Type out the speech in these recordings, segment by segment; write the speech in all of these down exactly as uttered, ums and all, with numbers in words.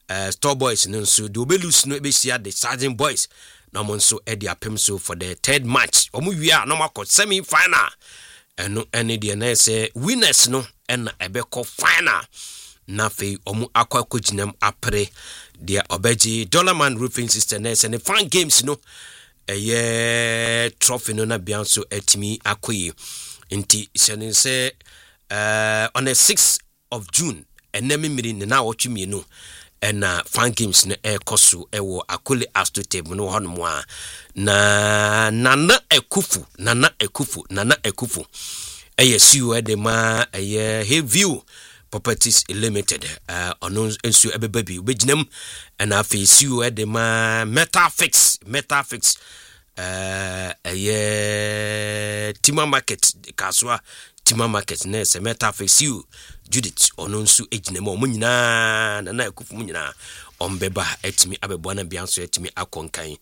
uh, Store Boys no so do be lose no be sia the Sergeant Boys no mo so e dia pem so for the third match omo wi a no makọ semi final eno ene de na say winners no ena ebekọ final na fe omo akwa koginam apre dia obeji Dollarman Roofing System na say ne fan games no eye trophy no na bia so etimi akoyi nti sene say uh, on the sixth of June enemi miri na wotwe mienu ena fan games na ekoso ewo Akole Astro Table no hono a na nana ekufu nana ekufu nana ekufu eye siu de ma eye Hayview Properties Limited uh, ono ensu ebebabi obeginam ena afi siu de ma Metafix Metafix uh, eye Tima Market kaswa Tima Market na se Metafix siu Judith ono nsu eginam o munyina na na ekufu munyina ombeba etimi abebo na bianso etimi akonkan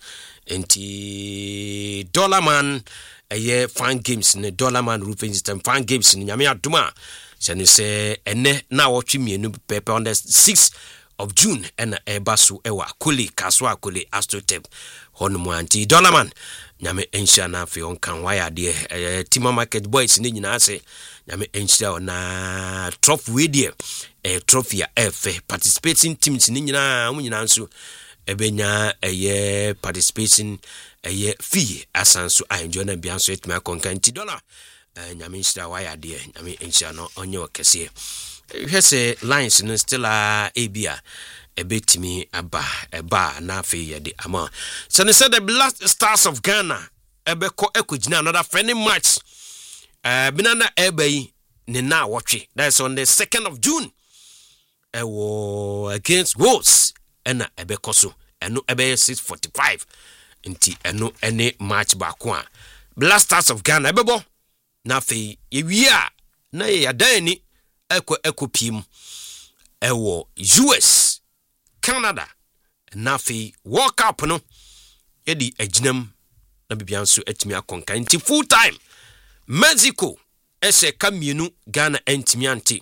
enti Dollarman eye fan games ne Dollarman Roofing System fan games ni nyame aduma se se ene na wotwe mienu pepe on the sixth of June ena ebaso ewa Akole kaso Akole Astro Table hono mu anti Dollarman nyame enhia na afi onkan waya de eh, Tima Market Boys ni nyina ase nyame enhia na trophy we de eh, trophy ya F participating teams ni nyina mu nyina nso ebenya eye participating eye fee asanso a enjoy na bia nso etma konkan ti dollar eh, nyame enhia waya de nyame enhia no onye okese hwese lines no still a ebia ebetimi aba eba na afi ye de ama so they said the Black Stars of Ghana ebeko ekogina another friendly match uh binana ebei ne na wotwe that's on the second of June ewo against Wolves ena ebeko so eno ebe six forty-five nti eno ene match baako a Black Stars of Ghana ebebo na afi yewia na ye yadani eko ekopim ewo U S Canada na fi World Cup no edi aginam na bibianso etimi akonka nti full time Mexico ese kamienu Ghana entimi anti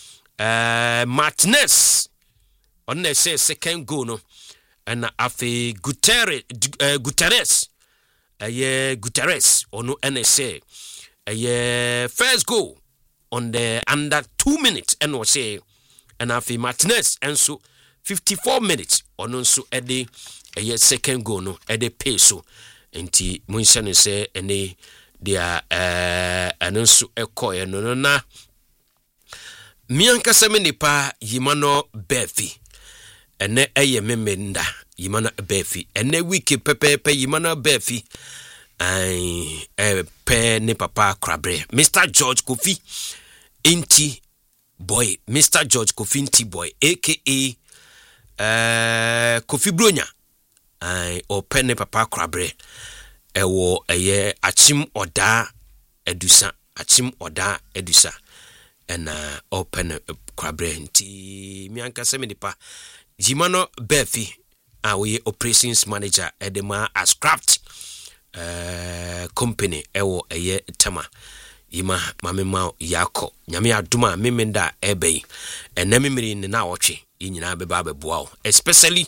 eh Martinez on the say second goal no na afi Guterres uh, Guterres eh Guterres ono N S A eh first goal on the under two minutes and was say and afi Martinez enso fifty-four minutes ono nso ede eye second goal no ede pay so enti munhye no se ene dia eh anonso ekoye no no na mianka seme nipa yimano befi ene eye memenda yimano befi ene wiki pepepe yimano befi ai eh pe ne papa Krabre Mister George Kofi Inti boy Mister George Kofi Inti boy aka Uh, Kofi Bronya ai opene papa Krabre ewo eye achim oda edusa achim oda edusa ena opene Krabre nti mianka semi nipa Jimano Befi a we operations manager edema Ascraft uh, company ewo eye tema yima mamema yako nyame aduma memenda ebei enamimiri ne na woche yinyina beba beboa especially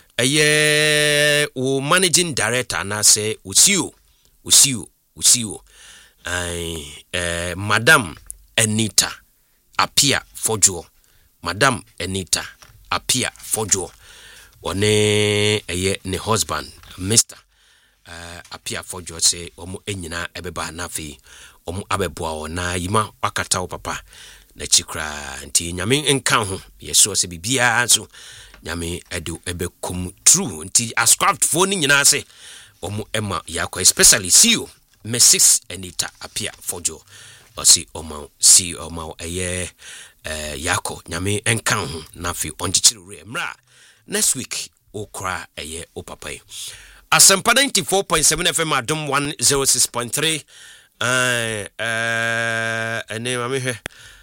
eye wo managing director na say usiu usiu usiu ai eh madam Anita Apia Fojo madam Anita Apia Fojo one eye ne husband Mister uh, Apia Fojo say omo enyina ebeba na fi omo abeboa na yima wakata wo papa na chikra nti nyame enka ho yeso se bibia so nyame edu ebekom true nti Ascraft phone ni nyina se omo ema yakwa especially C E O Missus Anita Apia Fojo osi omo C E O omo eye eh yako nyame enka ho na fi onchichire mra next week okra eye opapai Asempa ninety-four point seven F M Adom one oh six point three eh eh ene mame hwe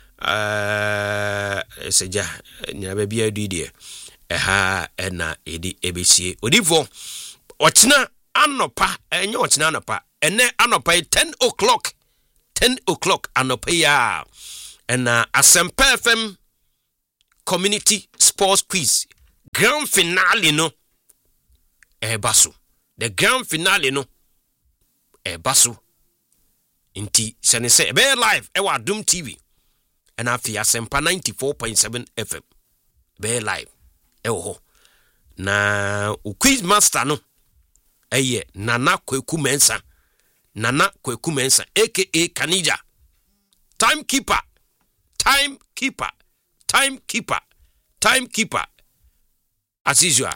eh seja nya ba bia didie eha ena edi ebesie odifo ochina anopa enye ochina anopa ene anopa ten o'clock ten o'clock anopa ya ena Asempa F M community sports quiz grand finale no ebaso the grand finale no ebaso inti sene se be live e wa Adom T V and afi Asempa ninety-four point seven F M be live e ho na o quiz master no eye Nana Kweku Mensa Nana Kweku Mensa aka Kanija timekeeper timekeeper timekeeper timekeeper as usual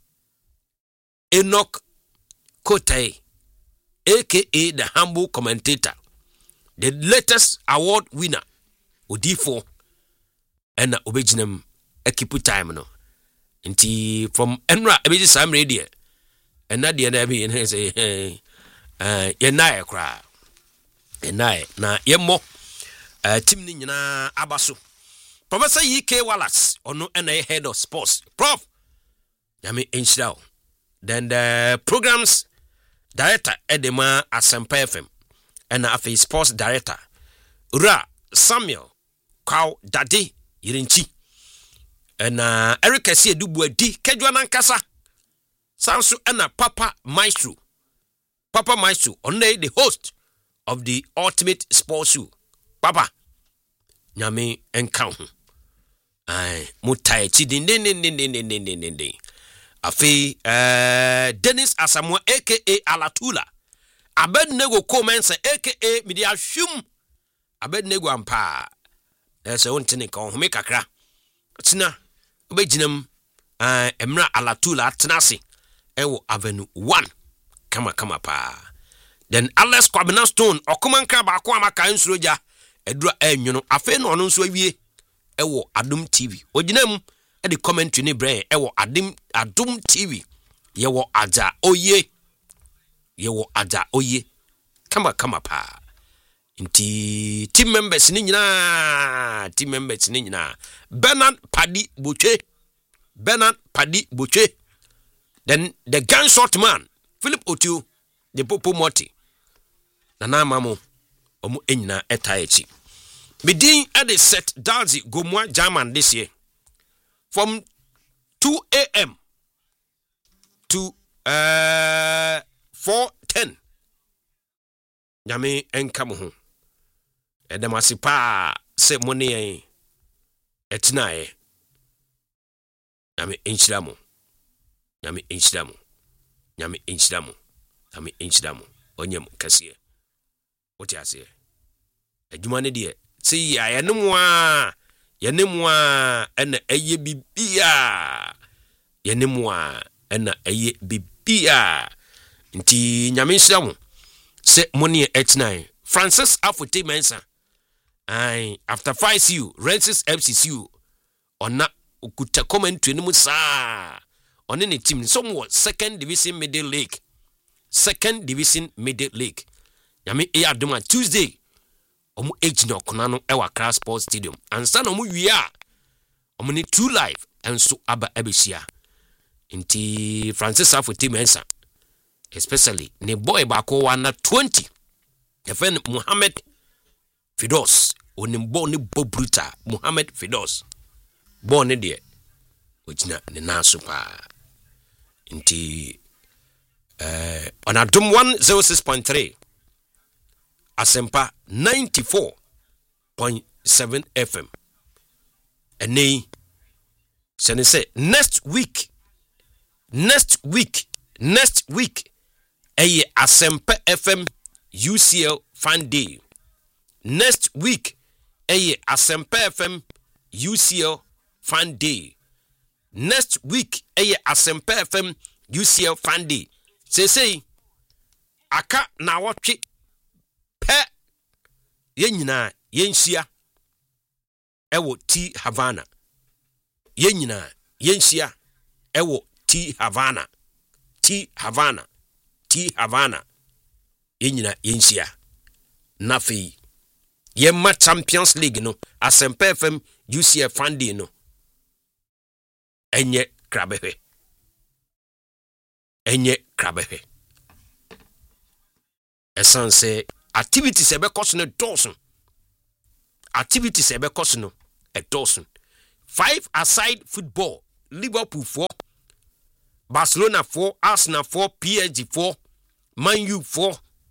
Enoch Kotai aka the humble commentator, the latest award winner Odifo and Obejinem ekipu time no nti from Enra ebeji sam radio and na the na be say eh eh yenai kra yenai na yemmo eh team ni nyina abaso Professor E K Wallace ono na head of sports prof yami enshirao then the programs director Edema Asempa F M and afi sports director Ura Samuel Kwao Dade Yirinchi and uh, Eric Esie Dubuadi Kedwa Nankasa Sansu and Papa Maestro Papa Maestro only the host of the Ultimate Sports Show Papa Nyame encounter ai mutai chi din din din din din din din din afi eh Dennis Asamoah aka Alatula Abednego Comensa aka Media Shum Abednego ampa ese wontene ka ohome kakra tina obejinam eh Emra Alatula atenase ewo Avenue one kama kama pa then Alex Kwabena Stone okomanka ba ko amaka nsuroja edura enwuno afi no no nso awie ewo Adom T V oginam e the commentary ni brain ewo Adom Adom T V yewo aja oye yewo aja oye kama kama pa nti team members ni nyina team members ni nyina Bernard Padi Boche Bernard Padi Boche then the gunshot man Philip Otiu the Popo Moti nana mamo omo enyina etaechi Midin at the set Dalzi Gomwa German this year from two A M to uh four ten. Nyame enkamu ho. Edamasipa se money e etina e. Nyame enchiramu. Nyame enchiramu. Nyame enchiramu. Nyame enchiramu. Onyem kasiye. Wote ase. Adwuma ne de see ya yenemwa yenemwa ena eye bibia yenemwa ena eye bibia nti nyame hyiamu se moni etnine Francis Afote Mensa ai after five C U Rensis F C C U ona okuta commentary ni musa one ne team somewhat second division middle league second division middle league nyame e adoma Tuesday omu ejino konano ewa Accra Sports Stadium ansa no mu wia omu ni two live enso aba ebehia nti Francis Afote Mensa especially ne boy bako wana twenty efen Muhammad Fidos onimbo ni bobruta Muhammad Fidos born de ojina ne naso pa nti eh on Adom one oh six point three Asempa ninety-four point seven F M. And they say next week, next week, next week, a Asempa F M U C L Fan Day. Next week, a Asempa F M U C L Fan Day. Next week, a Asempa F M U C L Fan Day. Say say, aka na watch pe yenyina yenhia ewo T Havana yenyina yenhia ewo T Havana T Havana T Havana yenyina yenhia nafi yemma Champions League no Asempa F M U C L Fan Day no enye krabehe enye krabehe essence activities ebe koso no dozen activities ebe koso no a dozen five aside football Liverpool four, Barcelona four, Arsenal four, P S G four, Man U four,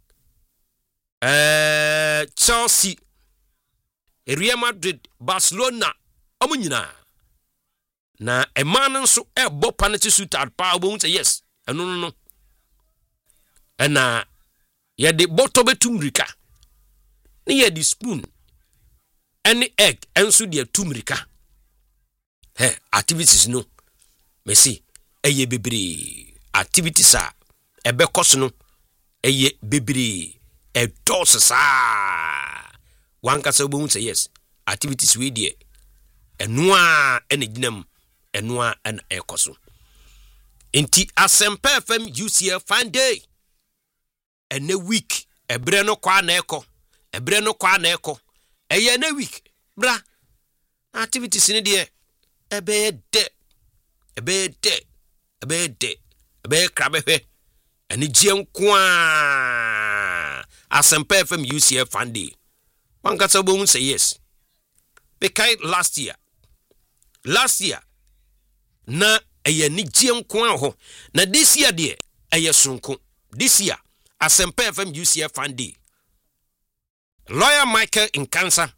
uh, Chelsea, Real Madrid, Barcelona, omunyina. Na a man so a bo panati suit at power won't say yes. And no no no. And na ya de bottle tumrika. Ni ya di spoon. Any egg and so the tumrika. He activities no. Messi. Eye bibri. Activities are a becosno. Eye bibri. A dose sa. One cassa won't say yes. Activities we dear. And noa any ginam. Enwa en ekoso enti Asempa F M U C F fan day ene week ebre no kwa na eko ebre no kwa na eko eye na week bra activities ni de ebe de ebe de ebe de ebe krabehwe ene gie nkwa Asempa F M U C F fan day one kasa bo say yes because last year last year na eye ni gie nkwa ho na this year de eye sonko this year Asempa F M U C F fan day lawyer Michael Nkansa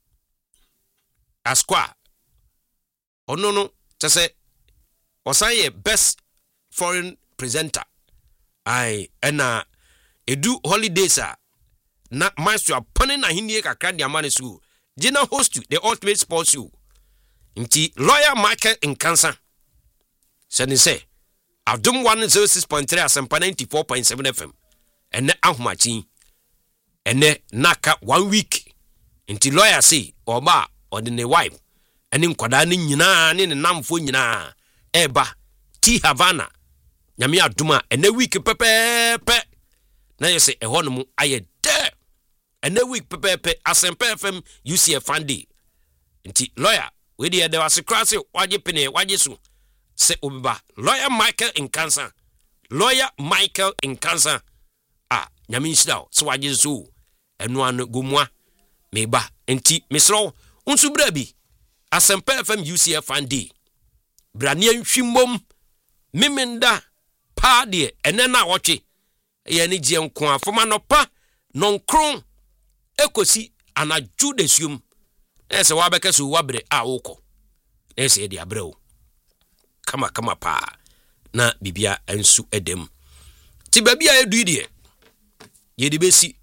Asqua ono no tese osaye best foreign presenter ai ena edu holidays a na master apone na hinie kakra de amane so gina host the ultimate sports show nti lawyer Michael Nkansa sani say Adum one oh six point three Asempa ninety-four point seven F M ene ahomachi ene naka one week nti lawyer say oba or the wife ene nkwada ne nyina ne namfo nyina eba T Havana nyame aduma ene week pepepe na yese ehɔ no mu aye de ene week pepepe Asempa F M U C F fandi nti lawyer we dey there was cross waje pene waje so se obiba lawyer Michael Nkansa lawyer Michael Nkansa ah nyame nshida so waje so eno an gomua meba nti misro unsu bra bi Asempa F M U C F fandi brane nhwimom mimenda pa de ene na woche ye ne gie nko afoma no pa nonkron ekosi anaju desium ese wa beka so wabre a woko ese de abreo kama kama pa na bibia ensu edem ti babia edu de ye de besi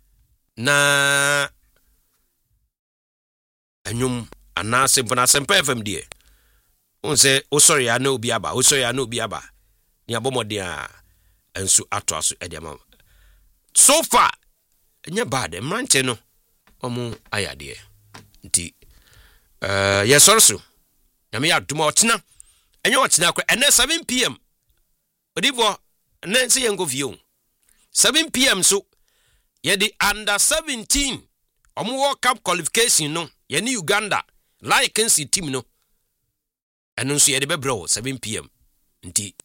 na anyum anase bona Asempa F M de onse o sorry ya na obi aba o sorry ya na obi aba ni abomode a ensu ato aso edema so far nya bad mranche no omu ayade nti eh yes also nyame ya duma otena enye otena kwa ene seven p m odivo na se yengo view seven p m so ye di under seventeen omu World Cup qualification no ye ni Uganda like nsi team no eno so ye de bebro seven p m nti